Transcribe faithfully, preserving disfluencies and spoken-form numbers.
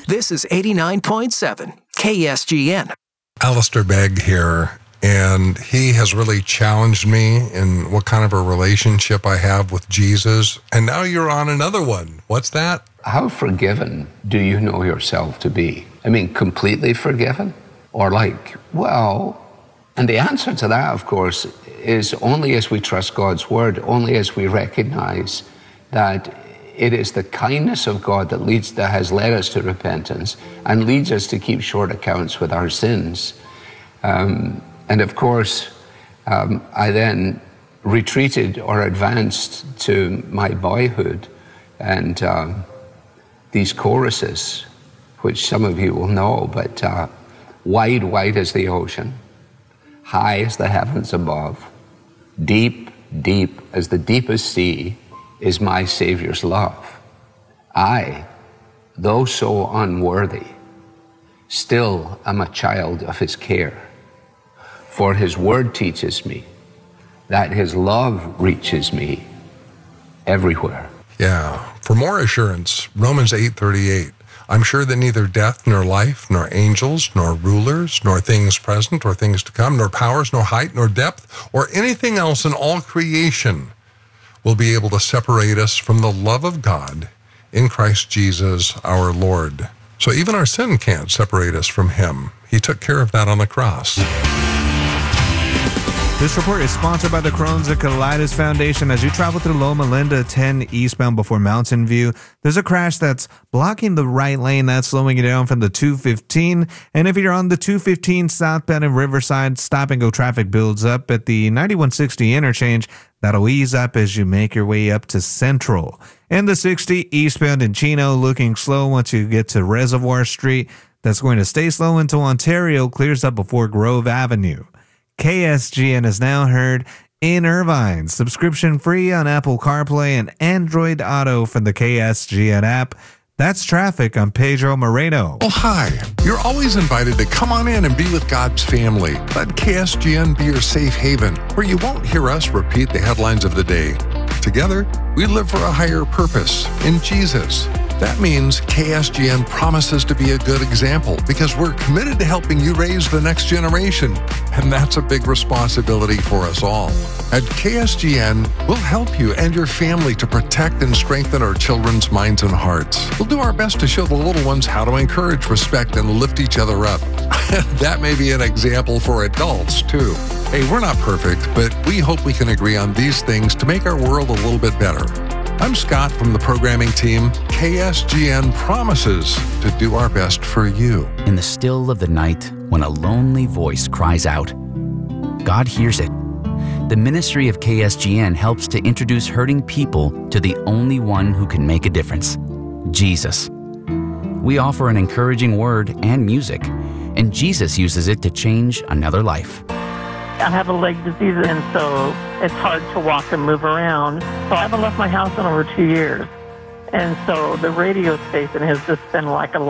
This is eighty-nine point seven K S G N. Alistair Begg here, and he has really challenged me in what kind of a relationship I have with Jesus. And now you're on another one. What's that? How forgiven do you know yourself to be? I mean, completely forgiven? Or like, well, and the answer to that, of course, is only as we trust God's word, only as we recognize that it is the kindness of God that leads, that has led us to repentance and leads us to keep short accounts with our sins. Um, and of course, um, I then retreated or advanced to my boyhood and um, these choruses, which some of you will know, but uh, wide, wide as the ocean, high as the heavens above, deep, deep as the deepest sea, is my Savior's love. I, though so unworthy, still am a child of his care. For his word teaches me that his love reaches me everywhere. Yeah. For more assurance, Romans eight thirty-eight. I'm sure that neither death, nor life, nor angels, nor rulers, nor things present, or things to come, nor powers, nor height, nor depth, or anything else in all creation will be able to separate us from the love of God in Christ Jesus our Lord. So even our sin can't separate us from him. He took care of that on the cross. This report is sponsored by the Crohn's and Colitis Foundation. As you travel through Loma Linda ten eastbound before Mountain View, there's a crash that's blocking the right lane. That's slowing you down from the two fifteen. And if you're on the two fifteen southbound in Riverside, stop and go traffic builds up at the ninety-one sixty interchange. That'll ease up as you make your way up to Central. And the sixty eastbound in Chino, looking slow once you get to Reservoir Street. That's going to stay slow until Ontario clears up before Grove Avenue. K S G N is now heard in Irvine. Subscription free on Apple CarPlay and Android Auto from the K S G N app. That's traffic on Pedro Moreno. Oh, hi. You're always invited to come on in and be with God's family. Let K S G N be your safe haven, where you won't hear us repeat the headlines of the day. Together, we live for a higher purpose in Jesus. That means K S G N promises to be a good example because we're committed to helping you raise the next generation. And that's a big responsibility for us all. At K S G N, we'll help you and your family to protect and strengthen our children's minds and hearts. We'll do our best to show the little ones how to encourage, respect, and lift each other up. That may be an example for adults, too. Hey, we're not perfect, but we hope we can agree on these things to make our world a little bit better. I'm Scott from the programming team. K S G N promises to do our best for you. In the still of the night, when a lonely voice cries out, God hears it. The ministry of K S G N helps to introduce hurting people to the only one who can make a difference, Jesus. We offer an encouraging word and music, and Jesus uses it to change another life. I have a leg disease, and so it's hard to walk and move around. So I haven't left my house in over two years. And so the radio station has just been like a